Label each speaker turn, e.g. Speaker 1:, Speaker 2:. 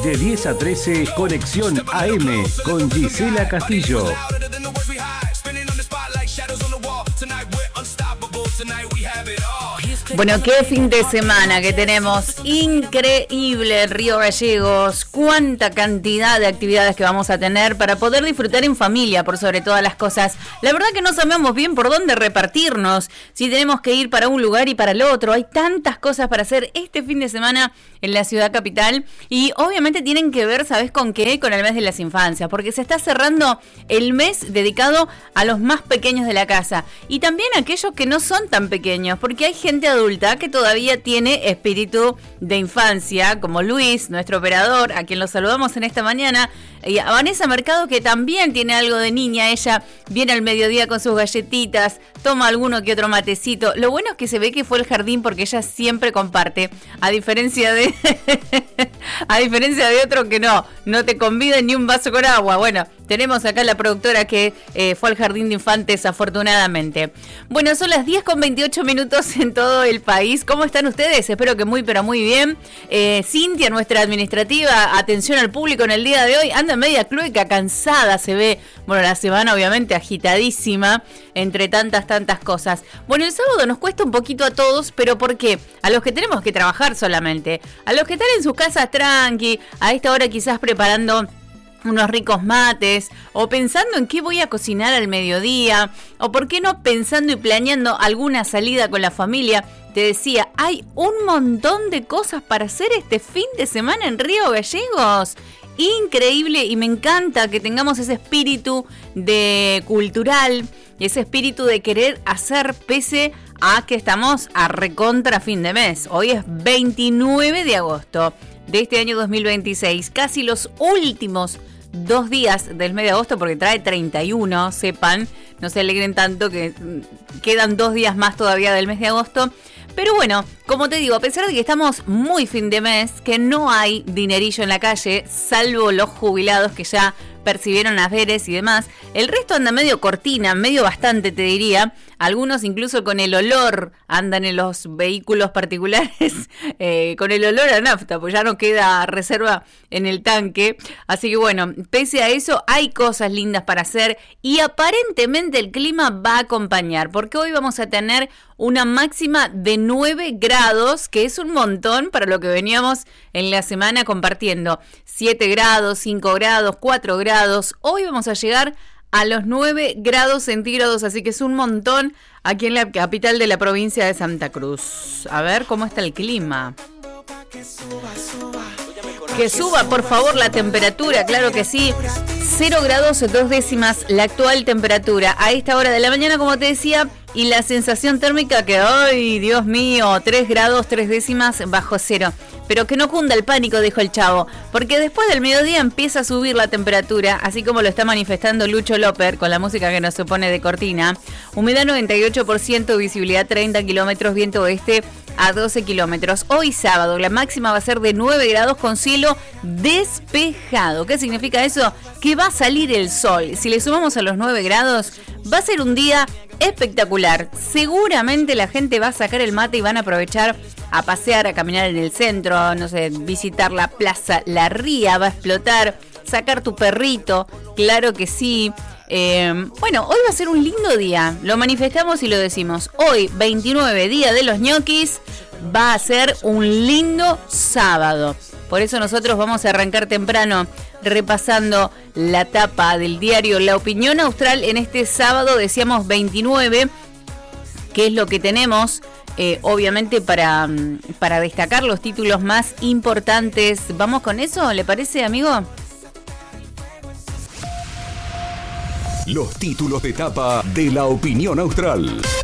Speaker 1: De 10 a 13, Conexión AM con Gisela Castillo.
Speaker 2: Bueno, qué fin de semana que tenemos, increíble en Río Gallegos, cuánta cantidad de actividades que vamos a tener para poder disfrutar en familia, por sobre todas las cosas. La verdad que no sabemos bien por dónde repartirnos, si tenemos que ir para un lugar y para el otro, hay tantas cosas para hacer este fin de semana en la ciudad capital y obviamente tienen que ver, ¿sabes con qué? Con el mes de las infancias, porque se está cerrando el mes dedicado a los más pequeños de la casa y también a aquellos que no son tan pequeños, porque hay gente adulta que todavía tiene espíritu de infancia, como Luis, nuestro operador, a quien lo saludamos en esta mañana, y a Vanessa Mercado, que también tiene algo de niña. Ella viene al mediodía con sus galletitas, toma alguno que otro matecito. Lo bueno es que se ve que fue al jardín porque ella siempre comparte, a diferencia de otro que no te convida ni un vaso con agua. Bueno, tenemos acá la productora que fue al jardín de infantes, afortunadamente. Bueno, son las 10:28 en todo el país. ¿Cómo están ustedes? Espero que muy, pero muy bien. Cintia, nuestra administrativa, atención al público en el día de hoy, anda media clueca, cansada se ve. Bueno, la semana obviamente agitadísima, entre tantas cosas. Bueno, el sábado nos cuesta un poquito a todos, pero ¿por qué? A los que tenemos que trabajar solamente. A los que están en sus casas tranqui, a esta hora quizás preparando unos ricos mates, o pensando en qué voy a cocinar al mediodía, o por qué no pensando y planeando alguna salida con la familia. Te decía, hay un montón de cosas para hacer este fin de semana en Río Gallegos. Increíble, y me encanta que tengamos ese espíritu de cultural, ese espíritu de querer hacer pese a que estamos a recontra fin de mes. Hoy es 29 de agosto de este año 2026, casi los últimos 2 días del mes de agosto, porque trae 31, sepan, no se alegren tanto que quedan 2 días más todavía del mes de agosto. Pero bueno, como te digo, a pesar de que estamos muy fin de mes, que no hay dinerillo en la calle, salvo los jubilados que ya percibieron haberes y demás, el resto anda medio cortina, medio bastante te diría. Algunos incluso con el olor andan en los vehículos particulares, con el olor a nafta, pues ya no queda reserva en el tanque. Así que bueno, pese a eso hay cosas lindas para hacer y aparentemente el clima va a acompañar, porque hoy vamos a tener una máxima de 9 grados, que es un montón para lo que veníamos en la semana compartiendo. 7 grados, 5 grados, 4 grados. Hoy vamos a llegar a los 9 grados centígrados, así que es un montón aquí en la capital de la provincia de Santa Cruz. A ver cómo está el clima. Que suba, por favor, la temperatura, claro que sí. 0 grados 2 décimas la actual temperatura a esta hora de la mañana, como te decía, y la sensación térmica que, ¡ay, Dios mío! 3 grados 3 décimas bajo cero. Pero que no cunda el pánico, dijo el Chavo, porque después del mediodía empieza a subir la temperatura, así como lo está manifestando Lucho López con la música que nos supone de cortina. Humedad 98%, visibilidad 30 kilómetros, viento oeste a 12 kilómetros. Hoy sábado la máxima va a ser de 9 grados con cielo despejado. ¿Qué significa eso? Que va a salir el sol. Si le sumamos a los 9 grados, va a ser un día espectacular. Seguramente la gente va a sacar el mate y van a aprovechar a pasear, a caminar en el centro, no sé, visitar la plaza La Ría, va a explotar, sacar tu perrito, claro que sí. Bueno, hoy va a ser un lindo día, lo manifestamos y lo decimos. Hoy, 29, día de los ñoquis, va a ser un lindo sábado. Por eso nosotros vamos a arrancar temprano repasando la tapa del diario La Opinión Austral en este sábado, decíamos 29, que es lo que tenemos, obviamente para destacar los títulos más importantes. ¿Vamos con eso? ¿Le parece, amigo?
Speaker 1: Los títulos de tapa de La Opinión Austral.